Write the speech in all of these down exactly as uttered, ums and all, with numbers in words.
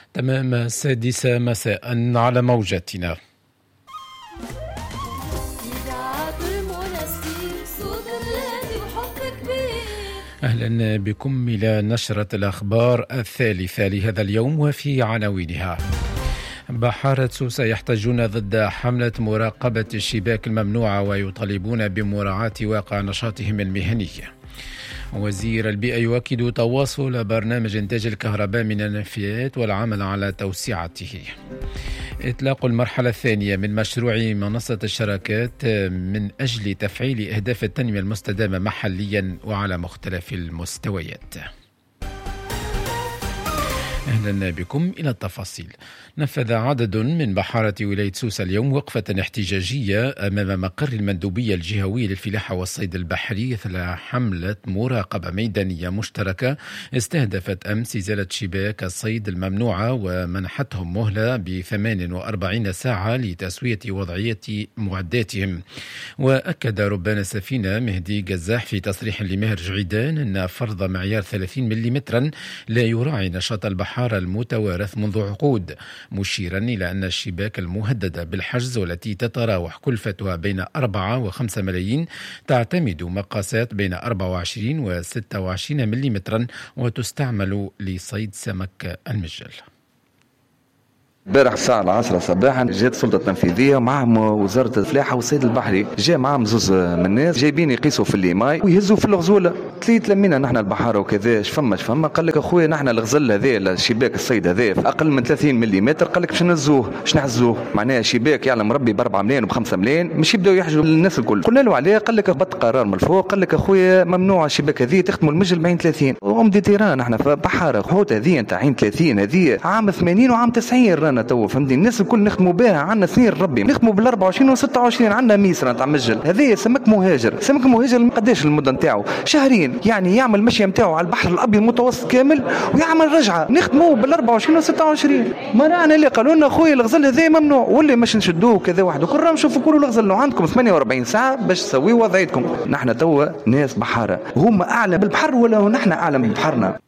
تمام السادسة مساء على موجتنا. أهلا بكم إلى نشرة الأخبار الثالثة لهذا اليوم وفي عناوينها: بحارة سوسة يحتجون ضد حملة مراقبة الشباك الممنوعة ويطالبون بمراعاة واقع نشاطهم المهني. وزير البيئة يؤكد تواصل برنامج إنتاج الكهرباء من النفايات والعمل على توسعته. إطلاق المرحلة الثانية من مشروع منصة الشراكات من أجل تفعيل أهداف التنمية المستدامة محليا وعلى مختلف المستويات. أهلا بكم إلى التفاصيل. نفذ عدد من بحارة ولاية سوسة اليوم وقفة احتجاجية أمام مقر المندوبية الجهوية للفلاحة والصيد البحري إثر حملة مراقبة ميدانية مشتركة استهدفت أمس إزالة شباك الصيد الممنوعة ومنحتهم مهلة بثمان وأربعين ساعة لتسوية وضعية معداتهم. وأكد ربان السفينة مهدي قزاح في تصريح لمهر جعيدان أن فرض معيار ثلاثين ملم لا يراعي نشاط البحارة المتوارث منذ عقود، مشيرا إلى أن الشباك المهددة بالحجز والتي تتراوح كلفتها بين أربعة وخمسة ملايين تعتمد مقاسات بين أربعة وعشرين وستة وعشرين ملم وتستعمل لصيد سمك المجل. امبارح الساعة العشرة صباحا جات السلطة التنفيذية معهم وزارة الفلاحة والصيد البحري، جاء معهم زوز من الناس جايبين يقيسوا في الليماي ويهزوا في الغزولة. تليت لمينا نحن البحارة وكذا شفما شفما قال لك اخويا نحن الغزل هذا الشباك الصيد هذا اقل من ثلاثين ملم قال لك باش نهزوه باش نحزوه معناها شباك يعلم ربي ب أربعة ملايين وب خمسة ملايين مش يبداو يحجوا الناس الكل. قلنا له عليه قال لك هبط قرار من الفوق قال لك اخويا ممنوع الشباك هذه تختموا المجل بعين ثلاثين وام دي تيران نحن في بحارة حوت هذه نتاع عين ثلاثين هذه عام ثمانين وعام تسعين رانا تو فهمتني الناس الكل نخدموا بها عندنا سنين ربي نخدموا بال أربعة وعشرين وستة وعشرين عندنا ميسرة نتاع مجل هذه سمك مهاجر سمك مهاجر قداش المدة نتاعو شهرين يعني يعمل مشيه نتاعو على البحر الابيض المتوسط كامل ويعمل رجعه نخدموا بال أربعة وعشرين وستة وعشرين ما رانا اللي قالوا لنا اخويا الغزل هذا ممنوع واللي مش نشدوه كذا واحد وكل راهم نشوفوا كل الغزل عندكم ثمانية وأربعين ساعه باش تسويوا وضعيتكم. نحن توا ناس بحاره هم اعلى بالبحر ولا نحن اعلى من بحرنا.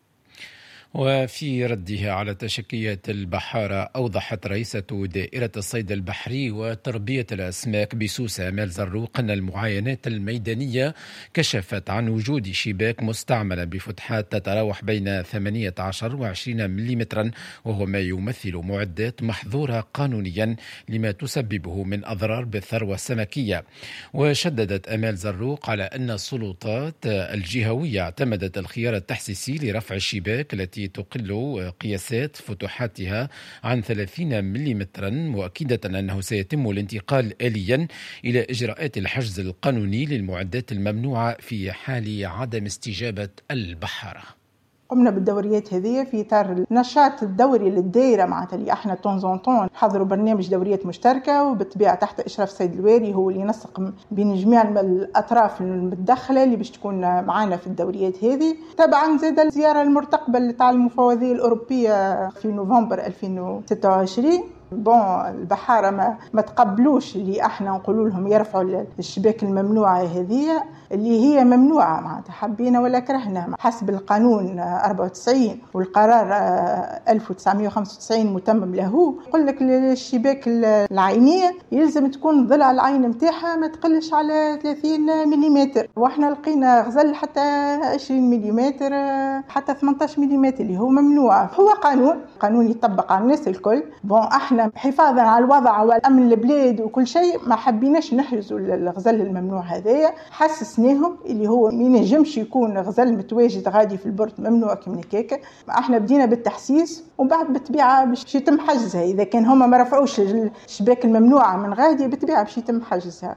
وفي ردها على تشكيات البحارة أوضحت رئيسة دائرة الصيد البحري وتربية الأسماك بسوسة آمال زروق أن المعاينات الميدانية كشفت عن وجود شباك مستعملا بفتحات تتراوح بين ثمانية عشر وعشرين ملم وهو ما يمثل معدات محظورة قانونيا لما تسببه من أضرار بالثروة السمكية. وشددت آمال زروق على أن السلطات الجهوية اعتمدت الخيار التحسيسي لرفع الشباك التي تقل قياسات فتحاتها عن ثلاثين ملم مؤكدة أنه سيتم الانتقال آليا إلى إجراءات الحجز القانوني للمعدات الممنوعة في حال عدم استجابة البحارة. قمنا بالدوريات هذه في إطار النشاط الدوري للدائرة معناتها اللي احنا طون طون حضروا برنامج دوريات مشتركة وبالطبيعة تحت إشراف السيد الواري هو اللي ينسق بين جميع الأطراف المتدخلة اللي باش تكون معنا في الدوريات هذه. طبعا زاد الزيارة المرتقبة لتاع المفوضية الأوروبية في نوفمبر ألفين وستة وعشرين. بون البحارة ما, ما تقبلوش اللي احنا نقولوا لهم يرفعوا الشباك الممنوعة هذه اللي هي ممنوعة معناتها حبينا ولا كرهنا حسب القانون أربعة وتسعين والقرار ألف وتسعمائة وخمسة وتسعين متمم له. يقول لك الشباك العينية يلزم تكون ضلع العين متاعها ما تقلش على ثلاثين ملم واحنا لقينا غزل حتى عشرين ملم حتى ثمانية عشر ملم اللي هو ممنوع. هو قانون قانون يطبق على الناس الكل. بون احنا حفاظا على الوضع والامن البلاد وكل شيء ما حبيناش نحجزوا الغزل الممنوع هذايا حسسناهم اللي هو ما ينجمش يكون غزل متواجد غادي في البورت ممنوع كما هكاكا. احنا بدينا بالتحسيس وبعد بالطبيعه باش يتم حجزها اذا كان هما ما رفعوش الشباك الممنوعه من غادي بالطبيعه باش يتم حجزها.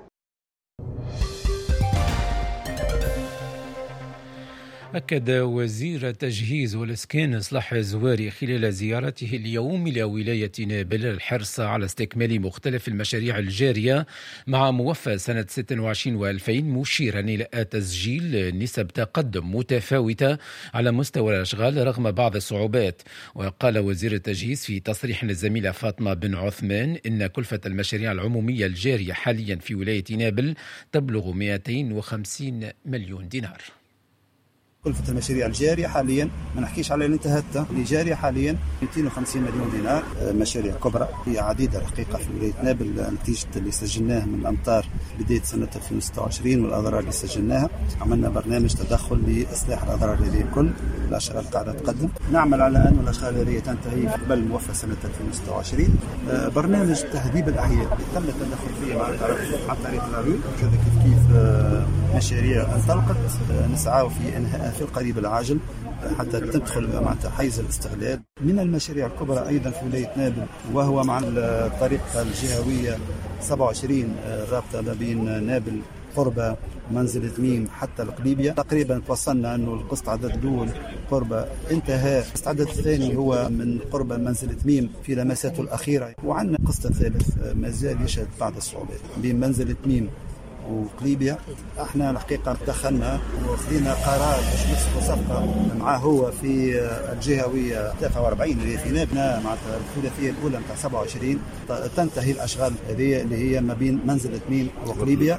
أكد وزير التجهيز والإسكان إصلاح الزواري خلال زيارته اليوم إلى ولاية نابل الحرص على استكمال مختلف المشاريع الجارية مع موفى سنة ستة وعشرين وألفين مشيرا إلى تسجيل نسب تقدم متفاوتة على مستوى الأشغال رغم بعض الصعوبات. وقال وزير التجهيز في تصريح للزميلة فاطمة بن عثمان إن كلفة المشاريع العمومية الجارية حاليا في ولاية نابل تبلغ مئتين وخمسين مليون دينار. كلفة المشاريع الجارية حاليا ما نحكيش على اللي انتهت اللي جارية حاليا مئتين وخمسين مليون دينار. مشاريع كبرى هي عديدة الحقيقة في ولاية نابل، نتيجة اللي سجلناه من الأمطار بداية سنة ألفين وستة وعشرين والأضرار اللي سجلناها. عملنا برنامج تدخل لإصلاح الأضرار هذه الكل. الأشغال قاعدة تقدم، نعمل على أن الأشغال هذه تنتهي قبل موفى سنة ألفين وستة وعشرين. برنامج تهذيب الأحياء تم التدخل فيه مع مع طريق العلوم، كذا كيف كيف مشاريع انطلقت نسعى في إنهاء في القريب العاجل حتى تدخل مع حيز الاستغلال. من المشاريع الكبرى أيضا في ولاية نابل وهو مع الطريقة الجهوية سبعة وعشرين الرابطة ما بين نابل قرب منزلة ميم حتى القليبية. تقريبا توصلنا أنه القسط عدد الأول قرب انتهى، القسط عدد الثاني هو من قرب منزلة ميم في لمساته الأخيرة، وعندنا القسط الثالث ما زال يشهد بعض الصعوبات بين منزلة ميم وقليبيا. احنا الحقيقه دخلنا وخذينا قرار باش نفسخوا صفقه معاه هو في الجهويه ثلاثة وأربعين اللي في نابل مع الثلاثيه الاولى نتاع سبعة وعشرين تنتهي الاشغال هذه اللي هي ما بين منزله ميم وقليبيا.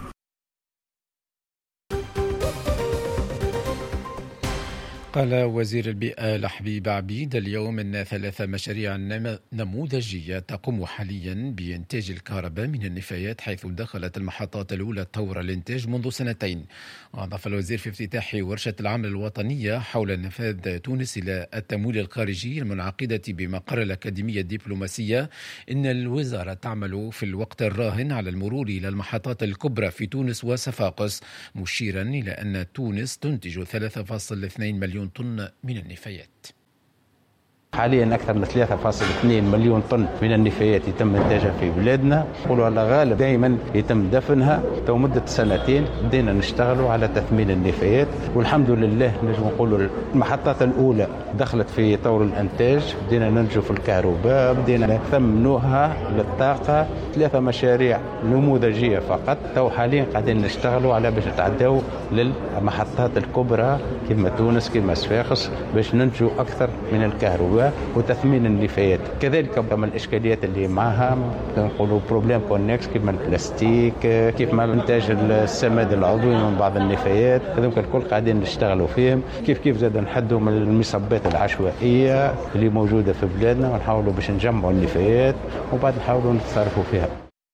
قال وزير البيئة لحبيب عبيد اليوم أن ثلاث مشاريع نموذجية تقوم حاليا بإنتاج الكهرباء من النفايات، حيث دخلت المحطات الأولى طور الإنتاج منذ سنتين. وأضاف الوزير في افتتاح ورشة العمل الوطنية حول نفاذ تونس إلى التمويل الخارجي المنعقدة بمقر الأكاديمية الدبلوماسية إن الوزارة تعمل في الوقت الراهن على المرور إلى المحطات الكبرى في تونس وصفاقس، مشيرا إلى أن تونس تنتج ثلاثة فاصلة اثنين مليون طن من النفايات. حاليا أكثر من ثلاثة فاصلة اثنين مليون طن من النفايات يتم إنتاجها في بلادنا، نقولوا على غالب دائما يتم دفنها. تو مدة سنتين بدينا نشتغلوا على تثمين النفايات، والحمد لله نجم نقولوا المحطات الأولى دخلت في طور الإنتاج، بدينا ننتجوا في الكهرباء، بدينا نثمنوها للطاقة. ثلاثة مشاريع نموذجية فقط، تو حاليا قاعدين نشتغلوا على باش نتعداو للمحطات الكبرى كما تونس كما صفاقس باش ننتجوا أكثر من الكهرباء وتثمين النفايات. كذلك كما الإشكاليات اللي معها نقولوا بروبليم كونكس كما البلاستيك، كيف ما إنتاج السماد العضوي من بعض النفايات، هذوك الكل قاعدين نشتغلوا فيهم. كيف كيف زاد نحدوا من المصبات العشوائية اللي موجودة في بلادنا ونحاولوا باش نجمعوا النفايات وبعد نحاولوا نتصرفوا فيها.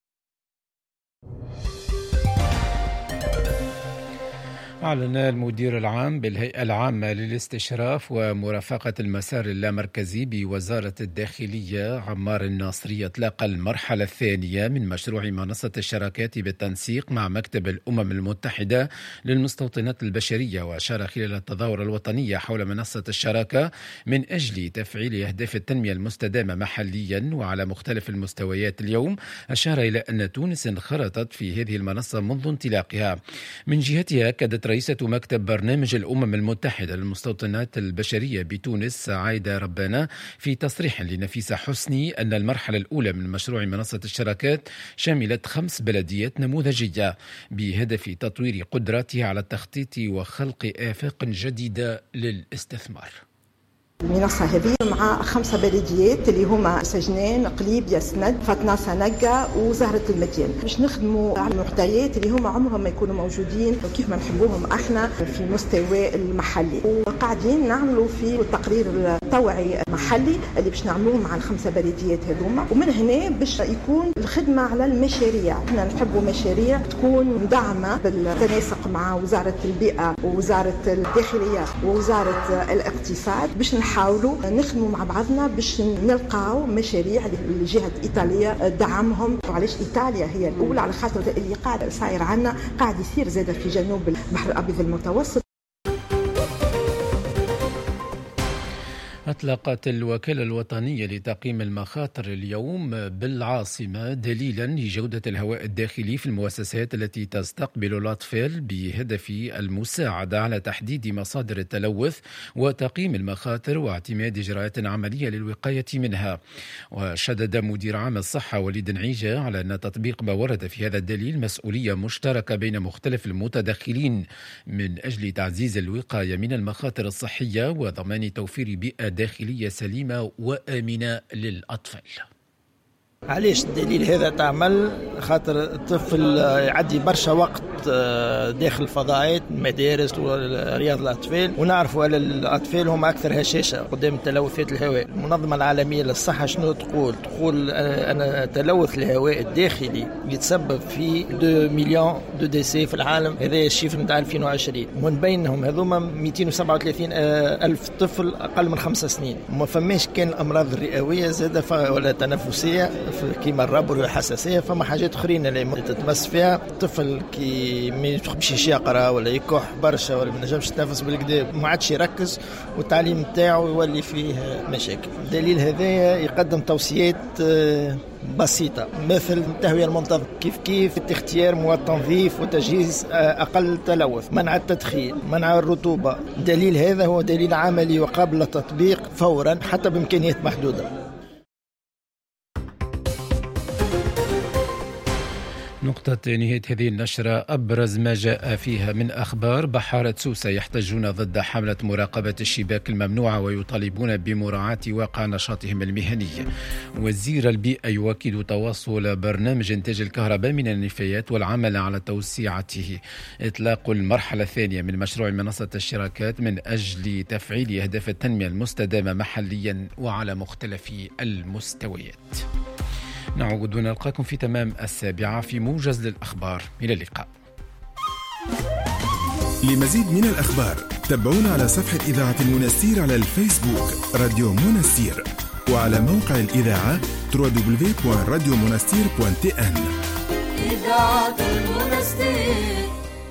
أعلن المدير العام بالهيئة العامة للاستشراف ومرافقة المسار اللامركزي بوزارة الداخلية عمار الناصري إطلاق المرحلة الثانية من مشروع منصة الشراكات بالتنسيق مع مكتب الأمم المتحدة للمستوطنات البشرية. وأشار خلال التظاهرة الوطنية حول منصة الشراكة من أجل تفعيل أهداف التنمية المستدامة محليا وعلى مختلف المستويات اليوم، أشار إلى أن تونس انخرطت في هذه المنصة منذ انطلاقها. من جهتها أكدت رئيسة مكتب برنامج الأمم المتحدة للمستوطنات البشرية بتونس عايدة ربانة في تصريح لنفيسة حسني أن المرحلة الأولى من مشروع منصة الشراكات شملت خمس بلديات نموذجية بهدف تطوير قدراتها على التخطيط وخلق آفاق جديدة للاستثمار. المنصة هذه مع خمسة بلديات اللي هما سجنان، قليبيا، سند، فتناسة، نقا وزهرة المديان، باش نخدموا على المحتويات اللي هما عمرهم ما يكونوا موجودين وكيف ما نحبوهم احنا في المستوى المحلي. وقاعدين نعملوا في التقرير التوعي المحلي اللي باش نعملوه مع الخمسة بلديات هذوما، ومن هنا باش يكون الخدمة على المشاريع. احنا نحبوا مشاريع تكون مدعمة بالتناسق مع وزارة البيئة ووزارة الداخلية ووزارة الاقتصاد، باش نحاولوا نخدموا مع بعضنا باش نلقاو مشاريع لجهة إيطاليا دعمهم. وعلاش إيطاليا هي الأولى؟ على خاطر اللي قاعد صاير عنا قاعد يصير زادة في جنوب البحر الأبيض المتوسط. أطلقت الوكالة الوطنية لتقييم المخاطر اليوم بالعاصمة دليلا لجودة الهواء الداخلي في المؤسسات التي تستقبل الأطفال بهدف المساعدة على تحديد مصادر التلوث وتقييم المخاطر واعتماد إجراءات عملية للوقاية منها. وشدد مدير عام الصحة وليد نعيجة على أن تطبيق ما ورد في هذا الدليل مسؤولية مشتركة بين مختلف المتدخلين من أجل تعزيز الوقاية من المخاطر الصحية وضمان توفير بيئة داخلية سليمة وآمنة للأطفال. علاش الدليل هذا تعمل؟ خاطر الطفل يعدي برشا وقت داخل الفضاءات المدارس ورياض الأطفال، ونعرفوا على الأطفال هم أكثر هشاشة قدام تلوثات الهواء. المنظمة العالمية للصحة شنو تقول؟ تقول أن تلوث الهواء الداخلي يتسبب في اثنين مليون دو ديسي في العالم. هذا الشيفر نتاع ألفين وعشرين، ومن بينهم هذوما مئتين وسبعة وثلاثين ألف طفل أقل من خمس سنين. وما فماش كان الأمراض الرئوية زادة ولا تنفسية كيما الربو والحساسية، فما حاجات أخرين اللي تتمس فيها. الطفل كي ما يمشيش يقرا ولا يكح برشا ولا ما ينجمش يتنفس بالكدا، ما عادش يركز والتعليم نتاعو يولي فيه مشاكل. دليل هذايا يقدم توصيات بسيطة، مثل التهوية المنتظمة، كيف كيف اختيار مواد تنظيف وتجهيز أقل تلوث، منع التدخين، منع الرطوبة. دليل هذا هو دليل عملي وقابل للتطبيق فورا حتى بإمكانيات محدودة. نقطة نهاية هذه النشرة أبرز ما جاء فيها من أخبار. بحارة سوسة يحتجون ضد حملة مراقبة الشباك الممنوعة ويطالبون بمراعاة واقع نشاطهم المهني. وزير البيئة يؤكد تواصل برنامج إنتاج الكهرباء من النفايات والعمل على توسيعته. إطلاق المرحلة الثانية من مشروع منصة الشراكات من أجل تفعيل أهداف التنمية المستدامة محليا وعلى مختلف المستويات. نعود ونلقاكم في تمام السابعة في موجز للأخبار. إلى اللقاء. لمزيد من الأخبار تابعونا على صفحة إذاعة المنستير على الفيسبوك راديو منستير، وعلى موقع الإذاعة دبليو دبليو دبليو دوت راديو منستير دوت تي إن. إذاعة المنستير.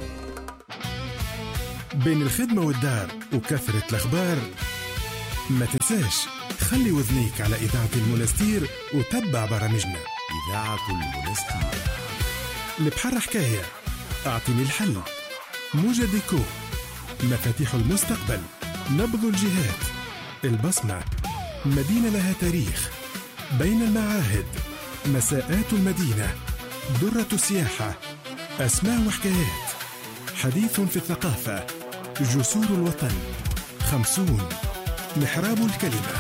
بين الخدمة والدار وكثرة الأخبار ما تنساش خلي وذنيك على إذاعة المنستير وتبع برامجنا. إذاعة المنستير. البحر حكاية، أعطيني الحل، موجة ديكو، مفاتيح المستقبل، نبض الجهات، البصمة، مدينة لها تاريخ، بين المعاهد، مساءات المدينة، درة السياحة، أسماء وحكايات، حديث في الثقافة، جسور الوطن، خمسون، محراب الكلمة.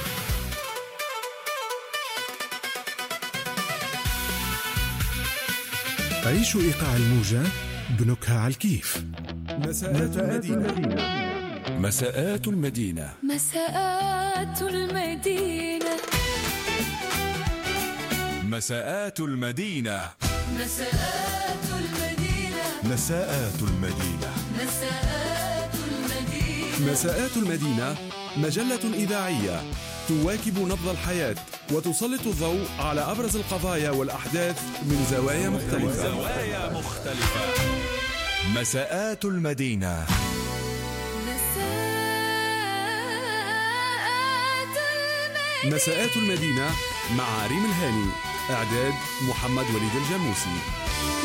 عيشوا إيقاع الموجة بنكهة على الكيف. مساءات المدينة. مساءات المدينة. مساءات المدينة. مساءات المدينة. مساءات المدينة. مساءات المدينة. مساءات المدينة. مساءات المدينة مجلة إذاعية تواكب نبض الحياة وتسلط الضوء على أبرز القضايا والأحداث من زوايا مختلفة. زوايا مختلفة. مساءات المدينة. مساءات المدينة مع ريم الهاني، إعداد محمد وليد الجاموسي.